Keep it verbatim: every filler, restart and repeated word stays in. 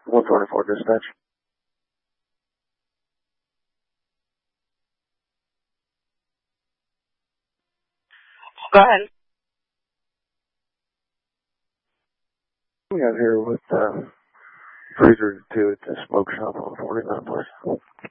one twenty-four dispatch. Go ahead. We got here with uh, Freezer two at the smoke shop on forty-nine Place.